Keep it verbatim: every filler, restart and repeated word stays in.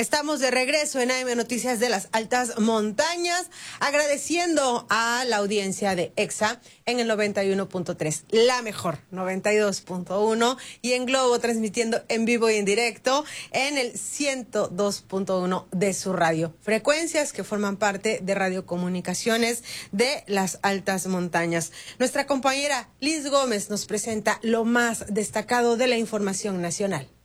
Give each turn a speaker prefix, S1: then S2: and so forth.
S1: Estamos de regreso en A M Noticias de las Altas Montañas, agradeciendo a la audiencia de EXA en el noventa y uno punto tres, la mejor, noventa y dos punto uno, y en Globo transmitiendo en vivo y en directo en el ciento dos punto uno de su radio. Frecuencias que forman parte de Radiocomunicaciones de las Altas Montañas. Nuestra compañera Liz Gómez nos presenta lo más destacado de la información nacional.